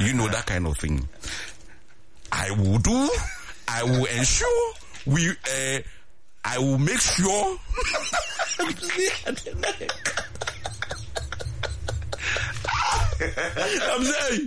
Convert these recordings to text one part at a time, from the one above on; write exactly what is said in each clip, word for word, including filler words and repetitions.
You know, that kind of thing. I will do, I will ensure, we, uh, I will make sure. I'm saying,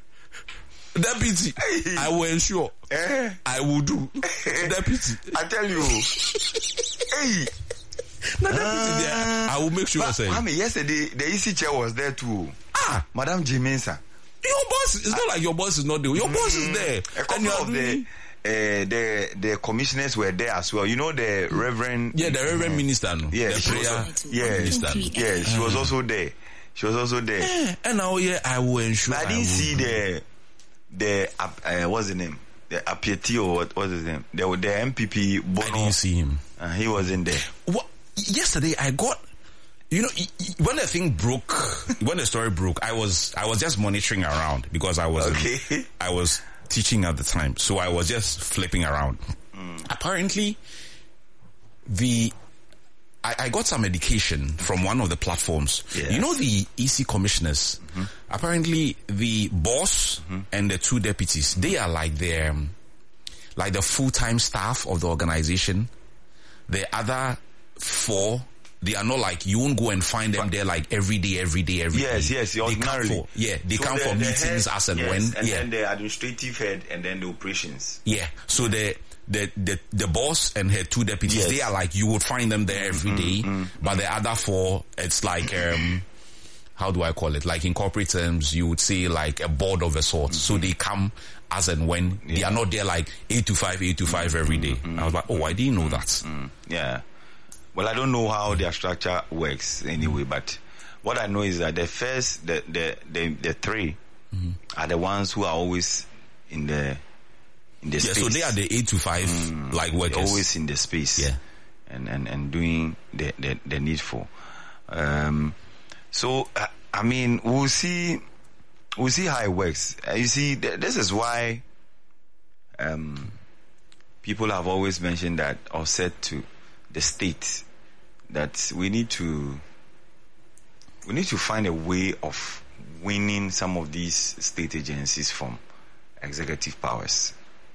deputy, I will ensure, eh? I will do. Deputy, I tell you, hey. No, deputy, uh, there, I will make sure. But, I mean, yesterday the E C chair was there too. Ah, Madam Jimensa. Your boss, it's not like your boss is not there. Your mm, boss is there. A couple of the, uh, the the commissioners were there as well. You know the Reverend. Yeah, the Reverend uh, Minister. No? Yeah, the prayer yeah, minister. Yeah, she was also there. She was also there. Yeah, and now, yeah, I will ensure. But I didn't I see the the uh, what's the name? The Apieti or what? What's his name? The the M P P. Bono. I didn't see him. Uh, he wasn't there. What? Yesterday I got. You know, when the thing broke, when the story broke, I was I was just monitoring around because I was okay. I was teaching at the time, so I was just flipping around. Mm. Apparently, the I, I got some education from one of the platforms. Yeah. You know, the E C commissioners. Mm-hmm. Apparently, the boss mm-hmm. and the two deputies, they are like the um, like the full time staff of the organization. The other four. They are not like, you won't go and find them there like every day, every day, every yes, day. Yes, yes, they come for, yeah, they so come the, for the meetings head, as and yes, when. And yeah. then the administrative head and then the operations. Yeah, so the the the, the boss and her two deputies, yes. they are like, you would find them there every mm-hmm, day, mm-hmm. but the other four, it's like, um, how do I call it? Like in corporate terms, you would say like a board of a sort. Mm-hmm. So they come as and when. Yeah. They are not there like eight to five, eight to five mm-hmm, every day. Mm-hmm. I was like, oh, I didn't know that. Mm-hmm. Yeah. Well, I don't know how their structure works anyway, but what I know is that the first, the the the, the three mm-hmm. are the ones who are always in the in the yeah, space. So they are the eight to five mm, like workers, always in the space, yeah, and and and doing the the, the needful. Um, so uh, I mean, we'll see, we'll see how it works. Uh, you see, th- this is why um people have always mentioned that or said to the state that we need to we need to find a way of winning some of these state agencies from executive powers.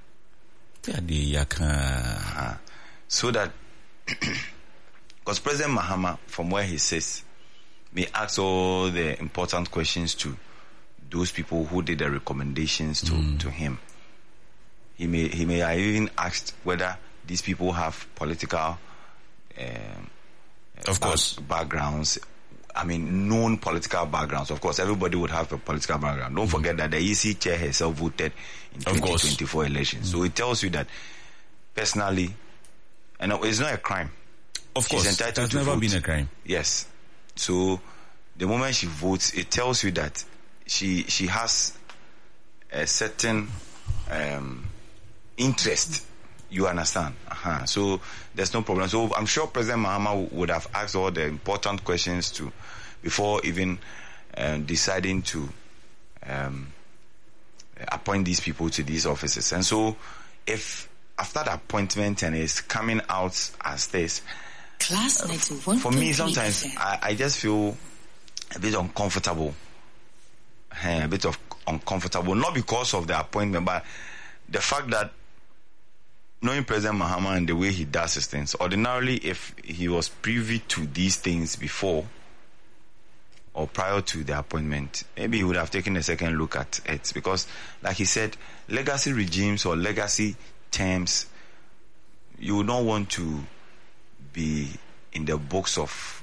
Uh, so that because President Mahama, from where he sits, may ask all the important questions to those people who did the recommendations to, mm. to him. He may he may have even asked whether these people have political Um, of back, course backgrounds. I mean, known political backgrounds. Of course, everybody would have a political background. Don't mm-hmm. forget that the E C chair herself voted in twenty twenty-four elections. Mm-hmm. So it tells you that personally, and it's not a crime. Of She's course, entitled that's to never vote. been a crime. Yes. So the moment she votes, it tells you that she she has a certain um, interest. You understand? Uh-huh. So there's no problem. So I'm sure President Mahama would have asked all the important questions to before even um, deciding to um, appoint these people to these offices. And so if after the appointment and it's coming out as this, Class uh, for me sometimes I, I just feel a bit uncomfortable. A bit of uncomfortable, not because of the appointment, but the fact that knowing President Mahama and the way he does his things, ordinarily if he was privy to these things before or prior to the appointment, maybe he would have taken a second look at it. Because, like he said, legacy regimes or legacy terms, you would not want to be in the books of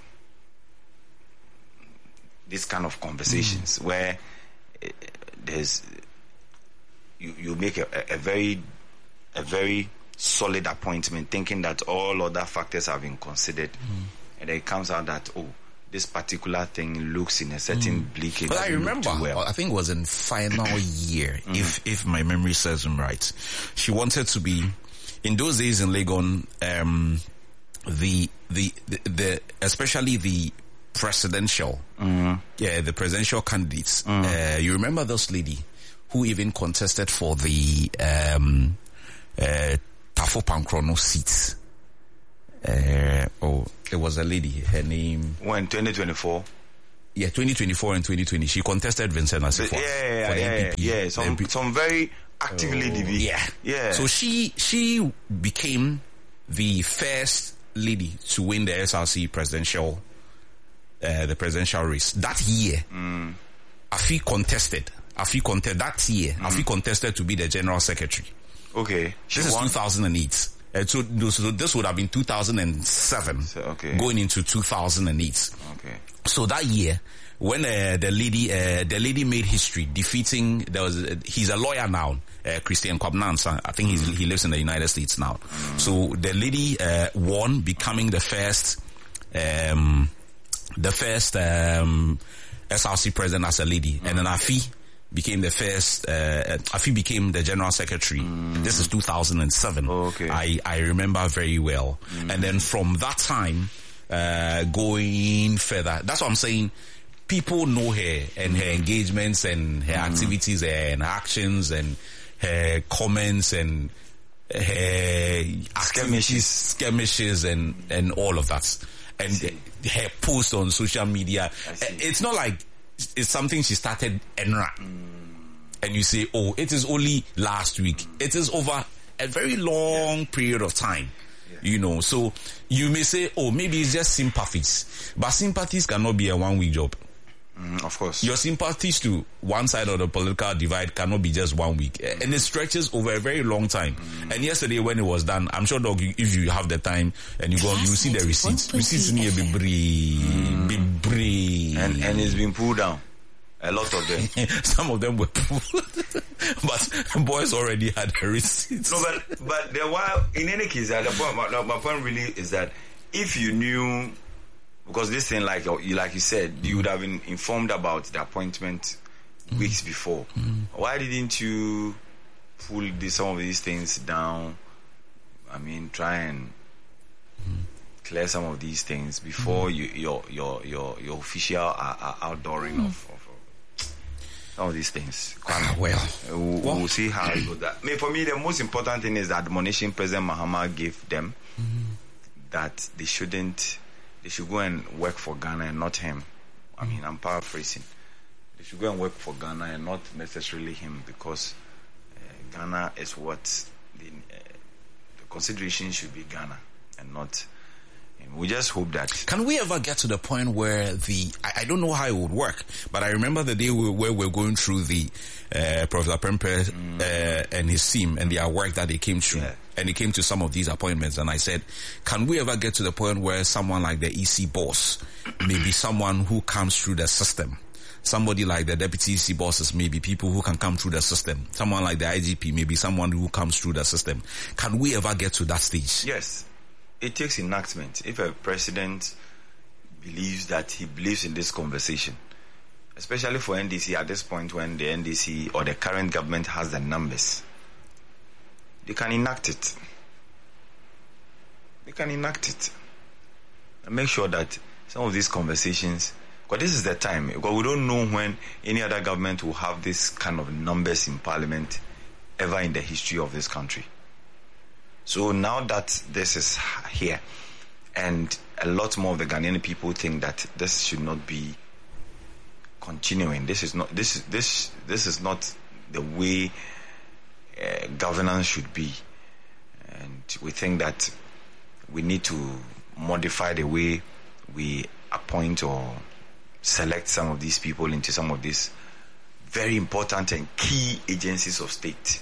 this kind of conversations mm. where uh, there's you, you make a, a very a very solid appointment thinking that all other factors have been considered mm. and then it comes out that oh this particular thing looks in a certain mm. bleak. But I remember, well. I think it was in final year, mm. if if my memory serves me right. She wanted to be, in those days in Legon, um, the, the the the especially the presidential, mm. yeah, the presidential candidates. Mm. Uh, you remember this lady who even contested for the um, uh, Tafo Pankrono seats. Uh, oh, it was a lady. Her name. When twenty twenty-four. Yeah, twenty twenty-four and twenty twenty. She contested Vincent Asifo. Yeah, yeah, for the yeah, N P P. yeah. Some, N P P. some very active oh, lady. Yeah. Yeah. So she, she became the first lady to win the S R C presidential, uh, the presidential race. That year, mm. Afi contested. Afi contested that year. Mm. Afi contested to be the general secretary. Okay. She this won? Is two thousand eight. Uh, so, so this would have been two thousand seven, so, okay. going into two thousand eight. Okay. So that year, when uh, the lady, uh, the lady made history, defeating. There was uh, he's a lawyer now, uh, Christian Kwabena. I think he's, he lives in the United States now. Mm. So the lady uh, won, becoming the first, um, the first um, S R C president as a lady, mm. and then Afi became the first, uh, Afi became the general secretary. Mm. This is two thousand seven. Oh, okay. I, I remember very well. Mm. And then from that time, uh, going further, that's what I'm saying. People know her and her engagements and her mm. activities and actions and her comments and her skirmishes, skirmishes and, and all of that. And her posts on social media. It's not like it's something she started Enra. Mm. And you say, oh, it is only last week. Mm. It is over a very long yeah. period of time. Yeah. You know, so you may say, oh, maybe it's just sympathies. But sympathies cannot be a one week job. Mm, of course. Your sympathies to one side of the political divide cannot be just one week. Mm. And it stretches over a very long time. Mm. And yesterday when it was done, I'm sure, Doug, if you have the time and you go on, you will see the receipts. Receipts need a bit big brave. And, and it's been pulled down. A lot of them. Some of them were pulled. But boys already had the receipts. No, but, but there were, in any case, uh, the point, my, my point really is that if you knew, because this thing, like you like you said, you would have been informed about the appointment mm. weeks before. Mm. Why didn't you pull this, some of these things down? I mean, try and mm. clear some of these things before mm. you, your your your your official uh, uh, outdooring mm. of, of, of some of these things. Uh, well, we'll, well, we'll see how it goes. I mean, for me, the most important thing is the admonition President Mahama gave them mm. that they shouldn't. They should go and work for Ghana and not him. I mean, I'm paraphrasing. They should go and work for Ghana and not necessarily him, because uh, Ghana is what the, uh, the consideration should be Ghana and not him. We just hope that. Can we ever get to the point where the, I, I don't know how it would work, but I remember the day we, where we we're going through the uh, Professor Prempeh mm. uh, and his team and their work that they came through. Yeah. And it came to some of these appointments, and I said, can we ever get to the point where someone like the E C boss may be someone who comes through the system? Somebody like the deputy E C bosses may be people who can come through the system. Someone like the I G P may be someone who comes through the system. Can we ever get to that stage? Yes. It takes enactment. If a president believes that he believes in this conversation, especially for N D C at this point when the N D C or the current government has the numbers, they can enact it. They can enact it. And make sure that some of these conversations, because this is the time, because we don't know when any other government will have this kind of numbers in parliament ever in the history of this country. So now that this is here, and a lot more of the Ghanaian people think that this should not be continuing. This is not this this this is not the way Uh, governance should be, and we think that we need to modify the way we appoint or select some of these people into some of these very important and key agencies of state.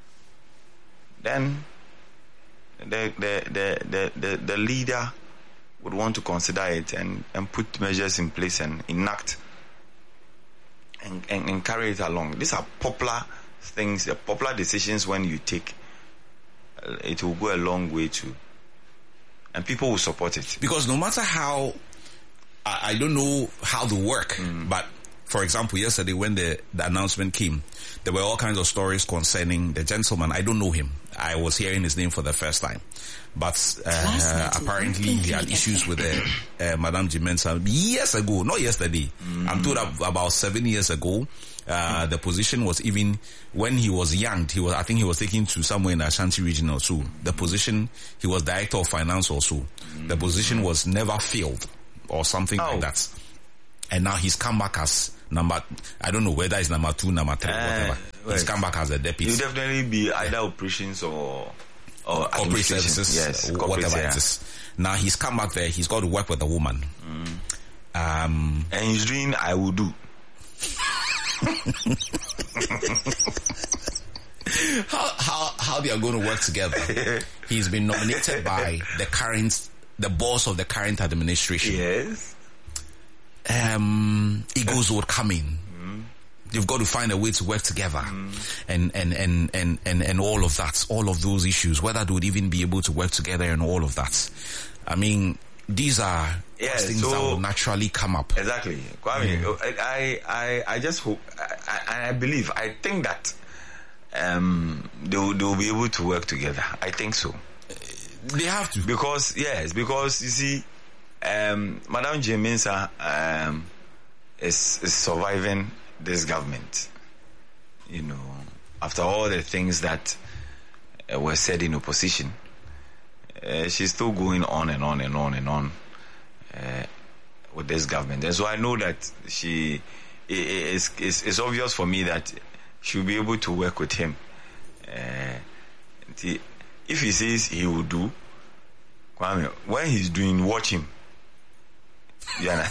Then the the the the, the, the leader would want to consider it and, and put measures in place and enact and, and, and carry it along. These are popular things, the popular decisions. When you take, uh, it will go a long way too, and people will support it. Because no matter how, I, I don't know how to work, mm. but for example, yesterday when the, the announcement came, there were all kinds of stories concerning the gentleman. I don't know him. I was hearing his name for the first time. But uh, apparently he had issues with uh, uh, Madame Jimensa years ago, not yesterday. Mm. I'm told about seven years ago. Uh, the position was even, when he was young, he was, I think he was taken to somewhere in the Ashanti region or so. The position, he was director of finance also. Mm. The position was never filled or something oh. like that. and now he's come back as number, I don't know whether it's number two, number three, uh, whatever. Right. He's come back as a deputy. He'll definitely be either operations or, or corporate services, yes, whatever yeah. it is. Now he's come back there, he's got to work with a woman. Mm. Um, and he's doing I will do. how how how they are going to work together? He's been nominated by the current, the boss of the current administration. Yes. Um, Eagles would come in. Mm. You've got to find a way to work together, mm. and, and and and and and all of that, all of those issues, whether they would even be able to work together and all of that. I mean, these are yeah, things so, that will naturally come up. Exactly. Kwame, mm. I, I, I just hope, I, I believe, I think that um, they will, they will be able to work together. I think so. They have to. Because, yes, because you see, um, Madame J. Mensah um, is, is surviving this government. You know, after all the things that uh, were said in opposition. Uh, she's still going on and on and on and on uh, with this government, and so I know that she it, it's, it's, it's obvious for me that she'll be able to work with him. Uh, the, if he says he will do, Kwame, when he's doing, watch him. Yeah.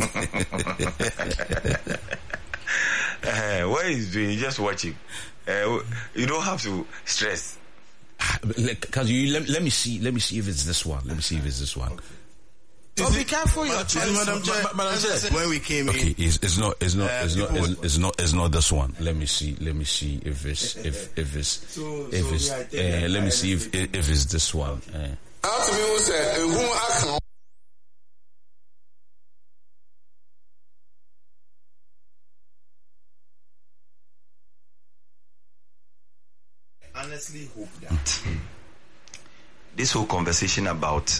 uh, when he's doing, just watch him. Uh, you don't have to stress. Because you let, let me see let me see if it's this one. Let me see if it's this one. So be careful your choice, Madam Chair. When we came okay, in, it's, it's not it's not uh, it's not it's, it's not it's not this one. Let me see let me see if it's if if it's so, if so it's uh, let me see if if it's this one. Uh. Honestly hope that this whole conversation about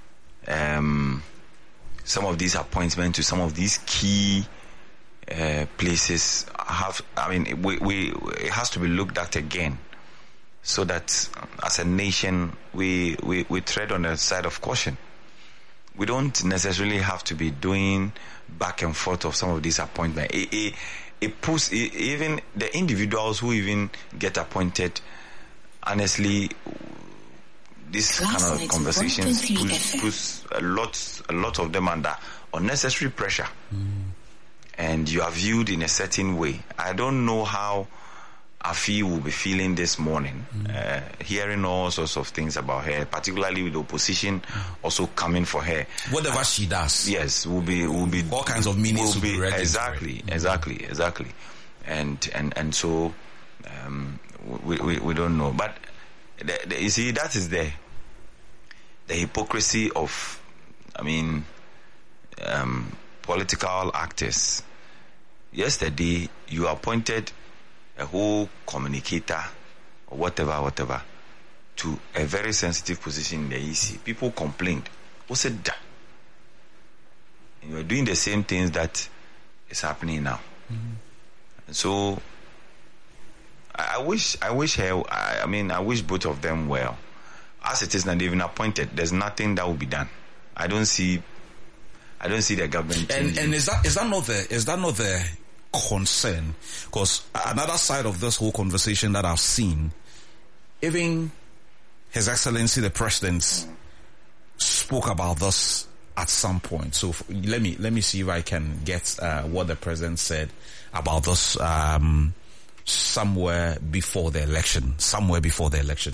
um, some of these appointments to some of these key uh, places have, I mean, we, we it has to be looked at again, so that as a nation we, we, we tread on the side of caution. We don't necessarily have to be doing back and forth of some of these appointments. It, it, it puts it, even the individuals who even get appointed. Honestly, this kind of conversations push, push a lot, a lot of them under unnecessary pressure, mm. and you are viewed in a certain way. I don't know how Afi will be feeling this morning, mm. uh, hearing all sorts of things about her, particularly with the opposition also coming for her. Whatever uh, she does, yes, will be will be all kinds of meanings. Will be, will be exactly, mm. exactly, exactly, and and and so. Um, We, we we don't know, but the, the, you see, that is the the hypocrisy of, I mean, um, political actors. Yesterday, you appointed a whole communicator or whatever, whatever, to a very sensitive position in the E C. People complained. Who said that? You are doing the same things that is happening now. Mm-hmm. So. I wish, I wish her, I, I mean, I wish both of them well. As it is not even appointed, there's nothing that will be done. I don't see, I don't see the government. And, and is that, is that not the, is that not the concern? Because another side of this whole conversation that I've seen, even His Excellency the President mm. spoke about this at some point. So f- let me, let me see if I can get uh, what the President said about this, um, somewhere before the election. Somewhere before the election.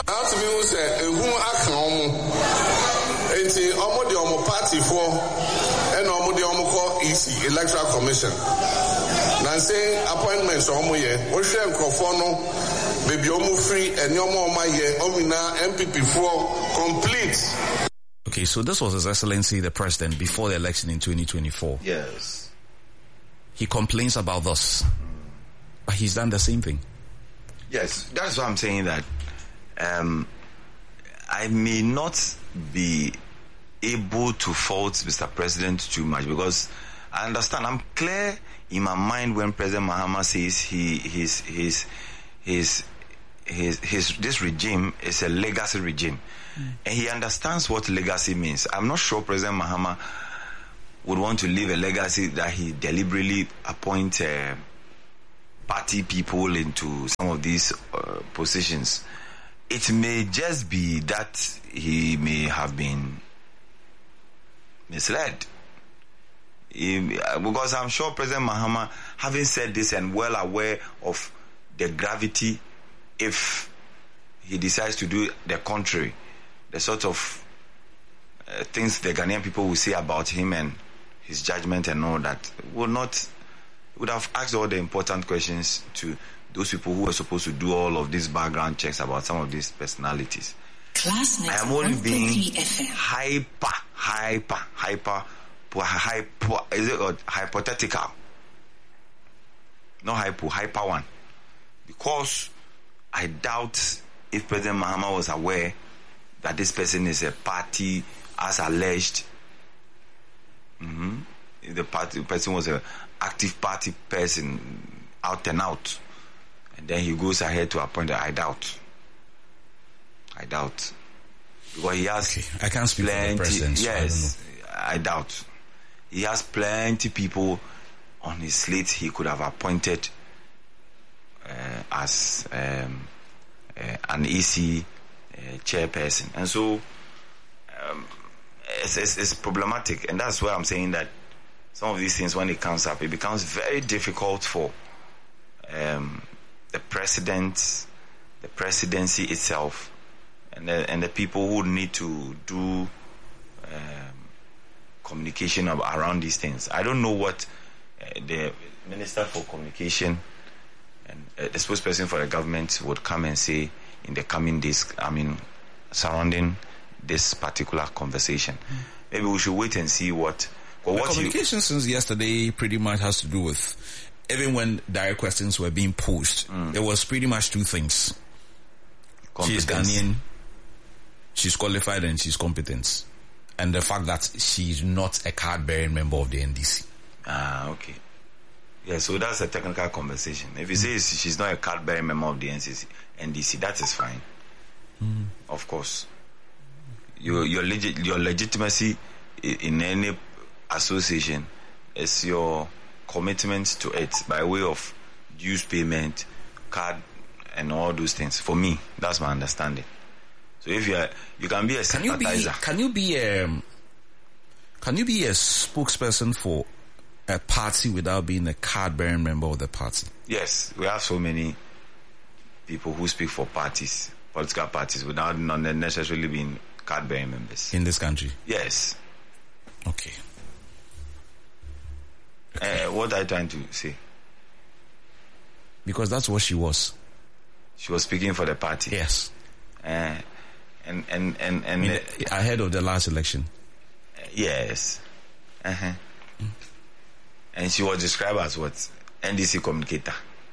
Party for and E C Electoral Commission. Now say appointments on moye. We share microphone. Baby, omu free and your mama ye. Omina M P P for complete. Okay, so this was His Excellency the President before the election in twenty twenty-four. Yes. He complains about this. But he's done the same thing. Yes, that's why I'm saying that um, I may not be able to fault Mister President too much, because I understand, I'm clear in my mind when President Mahama says he his his his his his this regime is a legacy regime, mm. and he understands what legacy means. I'm not sure President Mahama would want to leave a legacy that he deliberately appoint uh, party people into some of these uh, positions. It may just be that he may have been misled. He, because I'm sure President Mahama, having said this and well aware of the gravity, if he decides to do the contrary, the sort of uh, things the Ghanaian people will say about him and his judgment and all that, will not, would have asked all the important questions to those people who were supposed to do all of these background checks about some of these personalities. I am only being hyper, hyper, hyper, hyper, is it or hypothetical? Not hypo, hyper one. Because I doubt if President Mahama was aware that this person is a party as alleged. Mm-hmm. If the party the person was an active party person, out and out, and then he goes ahead to appoint her, I doubt. I doubt. Because he has okay. I can't speak plenty, for the president. Yes, so I, I doubt. He has plenty people on his slate he could have appointed uh, as um, uh, an E C uh, chairperson, and so um, it's, it's, it's problematic, and that's why I'm saying that some of these things, when it comes up, it becomes very difficult for um, the president, the presidency itself, and the, and the people who need to do um, communication around these things. I don't know what uh, the Minister for Communication and uh, the spokesperson for the government would come and say in the coming days, I mean, surrounding this particular conversation. Mm. Maybe we should wait and see what... Well, what the communication you, since yesterday pretty much has to do with, even when direct questions were being posed, mm. there was pretty much two things. She's Ghanaian, she's qualified, and she's competent. And the fact that she's not a card-bearing member of the N D C. Ah, okay. Yeah, so that's a technical conversation. If you mm. say she's not a card-bearing member of the N D C, that is fine. Mm. Of course. Your, your, legi- your legitimacy in any association is your commitment to it by way of dues payment, card, and all those things. For me, that's my understanding. So if you are, you can be a can you be can you be a can you be a spokesperson for a party without being a card-bearing member of the party? Yes, we have so many people who speak for parties, political parties, without not necessarily being card-bearing members in this country. Yes. Okay. Uh, what are you trying to say? Because that's what she was. She was speaking for the party. Yes. Uh, and and and and I mean, uh, ahead of the last election. Uh, yes. Uh-huh. Mm. And she was described as what? N D C communicator.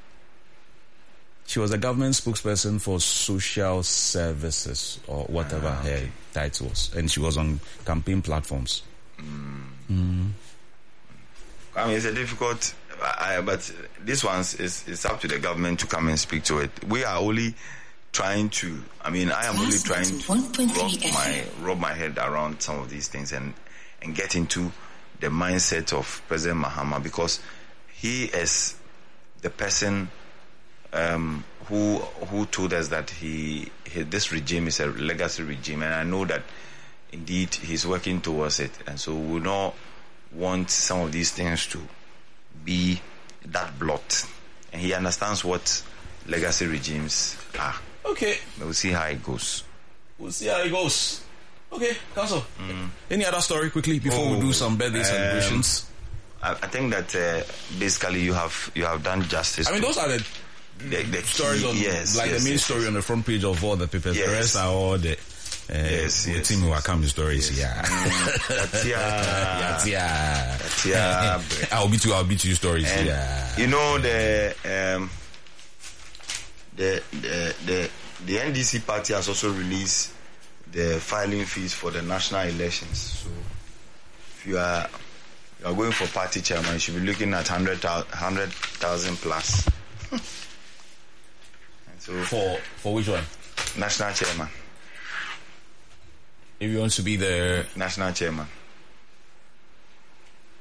She was a government spokesperson for social services or whatever ah, okay. her title was, and she was on campaign platforms. Mm. Mm. I mean, it's a difficult, uh, but this one is it's up to the government to come and speak to it. We are only trying to. I mean, I am only trying to wrap my wrap my head around some of these things and and get into the mindset of President Mahama, because he is the person um, who who told us that he, he this regime is a legacy regime, and I know that indeed he's working towards it, and so we don't want some of these things to be that blot, and he understands what legacy regimes are. Okay, we'll see how it goes. We'll see how it goes. Okay, Council. Mm. Any other story quickly before oh, we do some birthday um, celebrations? I, I think that uh, basically you have you have done justice. I mean, those are the, the, the stories key, on yes, like yes, the main yes, story yes. on the front page of all the papers. Yes. The rest are all the. Uh, yes, yes, team yes. who come the stories, yes. yeah. Mm, yeah, yeah. I'll beat you. I'll beat you stories. And yeah. You know the um, the the the the N D C party has also released the filing fees for the national elections. So if you are you are going for party chairman, you should be looking at hundred hundred thousand plus. And so for for which one? National chairman. If you want to be the national chairman.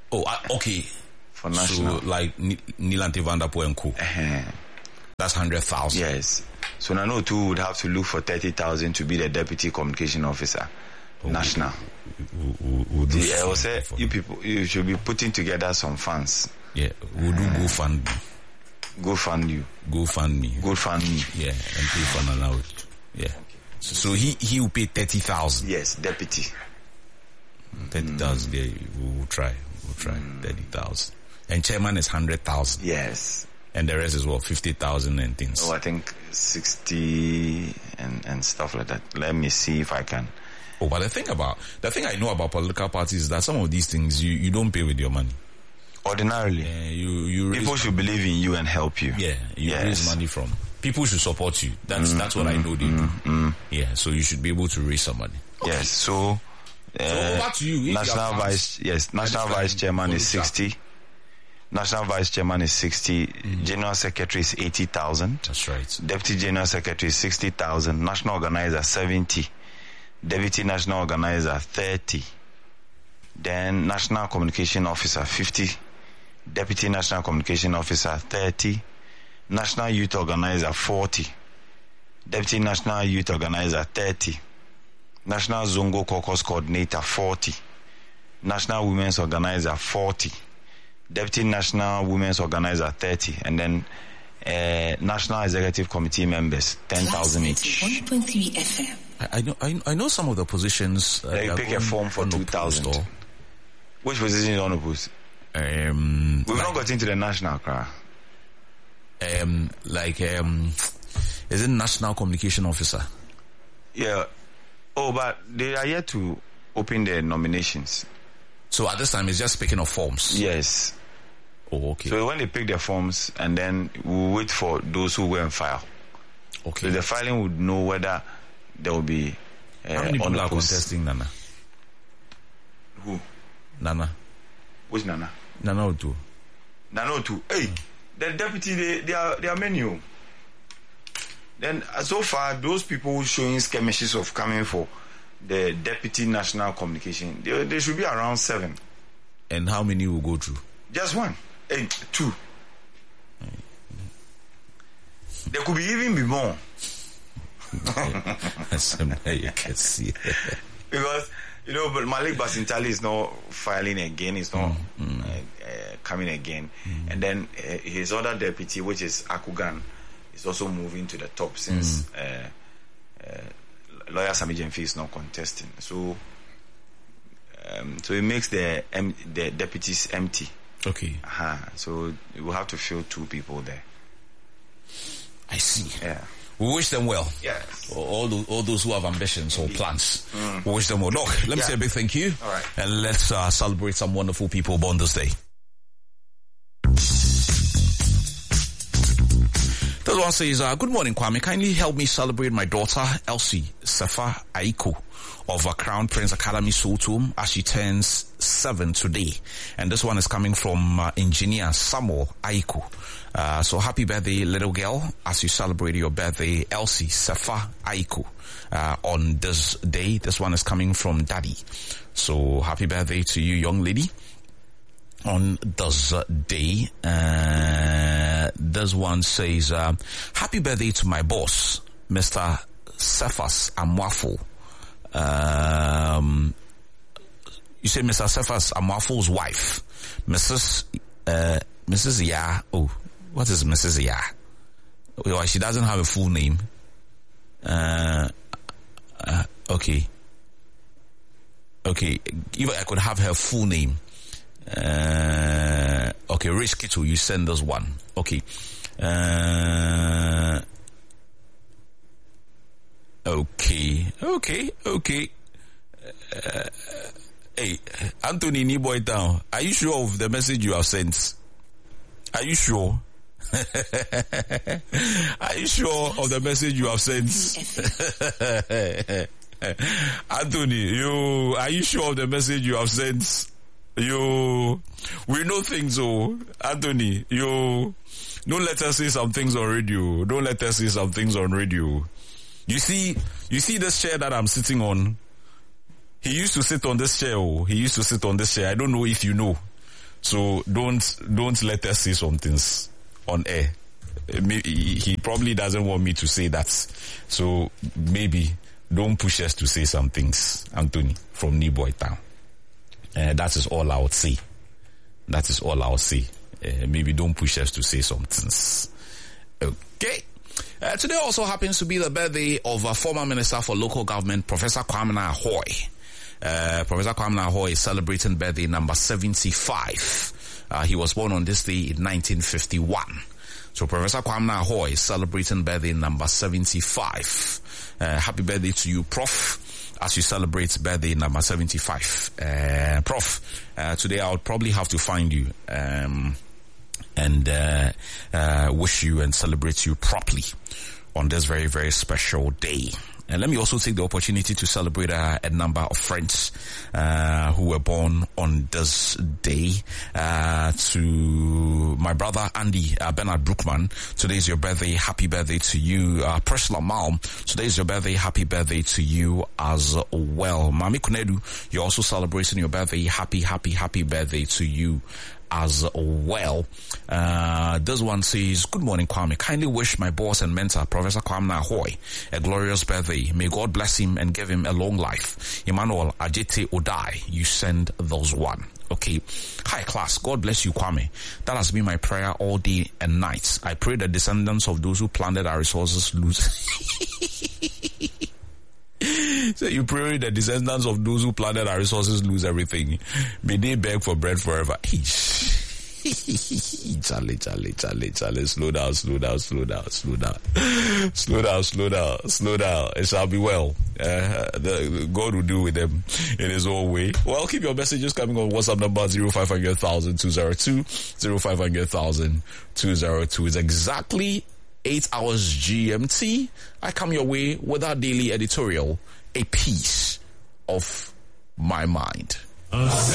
Oh, uh, okay. For national. So, like Nilante van der Poel and Co. Uh-huh. That's one hundred thousand. Yes. So Nano too would have to look for thirty thousand to be the deputy communication officer. Oh, national. We'll, we'll, we'll do I will say you people, you should be putting together some funds. Yeah, we'll do uh, GoFund. GoFund you. GoFund me. GoFund me. Yeah, and pay for an allowed. Yeah. Okay. So, so he he will pay thirty thousand. Yes, deputy. Thirty thousand. Mm. Yeah, we'll try. We'll try mm. thirty thousand. And chairman is hundred thousand. Yes. And the rest is what, fifty thousand and things. Oh, I think sixty and and stuff like that. Let me see if I can. Oh, but the thing about the thing I know about political parties is that some of these things you, you don't pay with your money. Ordinarily, yeah, you you people should believe in you and help you. Yeah, you yes. raise money from people should support you. That's mm, that's what mm, I know they mm, do. Mm. Yeah, so you should be able to raise some money. Okay. Yes, so, uh, so over to you. National vice, yes, national vice chairman is sixty. National vice chairman is sixty. Mm. General secretary is eighty thousand. That's right. Deputy general secretary is sixty thousand. National organizer seventy. Deputy national organizer thirty. Then national communication officer fifty. Deputy national communication officer thirty. National youth organizer forty. Deputy national youth organizer thirty. National Zongo caucus coordinator forty. National women's organizer forty. Deputy national women's organizer thirty. And then uh, national executive committee members ten thousand each. one point three F M. I, I know I, I know some of the positions. Uh, you pick a form for two thousand. Which position you want to post? Um, We've like, not got into the national crowd. Um, like um, is it national communication officer? Yeah. Oh, but they are yet to open their nominations. So at this time, it's just picking of forms. Yes. Oh, okay. So when they pick their forms, and then we'll wait for those who go and file. Okay. So the filing would know whether there will be. Uh, How many people are contesting, Nana? Who? Nana. Which Nana? Nana Otu. Nana Otu. Hey, the deputy, they, they are they are many. Then uh, so far, those people showing skirmishes of coming for the deputy national communication, they, they should be around seven. And how many will go through? Just one. Hey, two. There could be even be more. You can see. Because, you know, but Malik Basintali is not filing again, he's not mm, mm. Uh, uh, coming again. Mm. And then uh, his other deputy, which is Akugan, is also moving to the top since mm. uh, uh, lawyer Sami Jemfi is not contesting. So, um, so it makes the um, the deputies empty. Okay. Uh-huh. So we'll have to fill two people there. I see. Yeah. We wish them well. Yes. All those, all those who have ambitions or plans. Mm. We wish them well. Look, let me yeah. say a big thank you. All right. And let's uh, celebrate some wonderful people born this day. This one says, uh, good morning, Kwame. Kindly help me celebrate my daughter, Elsie Sefa Aiko of uh, Crown Prince Academy Sultum as she turns seven today. And this one is coming from uh, engineer Samuel Aiko. Uh, so happy birthday, little girl, as you celebrate your birthday, Elsie Sefa Aiko, uh, on this day. This one is coming from Daddy. So happy birthday to you, young lady, on this day. Uh, this one says, uh, happy birthday to my boss, Mister Cephas Amwafo. Um, you say Mister Cephas Amwafo's wife, Missus Uh, Missus Ya. Oh, what is Missus Ya? Well, she doesn't have a full name. Uh, uh, okay. Okay. If I could have her full name. Uh, okay, Rich Kittle, you send us one. Okay. Uh, okay. Okay. Okay. Uh, hey, Anthony Niboy down. Are you sure of the message you have sent? Are you sure? Are you sure of the message you have sent? Anthony, you, are you sure of the message you have sent? You, we know things, oh, Anthony, you, don't let us say some things on radio. Don't let us say some things on radio. You see, you see this chair that I'm sitting on? He used to sit on this chair, oh, he used to sit on this chair. I don't know if you know. So don't don't let us say some things on air. Maybe he probably doesn't want me to say that. So maybe don't push us to say some things, Anthony, from New Boy Town. Uh, that is all I would say. That is all I would say. Uh, maybe don't push us to say some things. Okay. Uh, today also happens to be the birthday of a former Minister for Local Government, Professor Kwame Nyahoe. Uh, Professor Kwame Nyahoe is celebrating birthday number seventy-five. Uh, he was born on this day in nineteen fifty-one. So Professor Kwame Nyahoe is celebrating birthday number seventy-five. Uh, happy birthday to you, Prof, as you celebrate birthday number seventy-five. Uh, Prof, uh, today I would probably have to find you um, and uh, uh, wish you and celebrate you properly on this very, very special day. And let me also take the opportunity to celebrate uh, a number of friends uh, who were born on this day. Uh, to my brother Andy uh, Bernard Brookman, today is your birthday. Happy birthday to you. Uh, Priscilla Malm, today is your birthday. Happy birthday to you as well. Mami Kunedu, you're also celebrating your birthday. Happy, happy, happy birthday to you as well. Uh, this one says, good morning, Kwame. Kindly wish my boss and mentor, Professor Kwame Nyahoe, a glorious birthday. May God bless him and give him a long life. Emmanuel Ajete Odai, you send those one. Okay. Hi, class. God bless you, Kwame. That has been my prayer all day and night. I pray the descendants of those who planted our resources lose. So you pray the descendants of those who planted our resources lose everything. May they beg for bread forever. Charlie, Charlie, Charlie, Charlie, slow down, slow down, slow down, slow down, slow down, slow down, slow down. It shall be well. Uh, the, God will do with them in his own way. Well, keep your messages coming on WhatsApp number zero five hundred thousand two zero two, zero five hundred thousand two zero two. It's exactly eight hours G M T. I come your way with our daily editorial, a piece of my mind.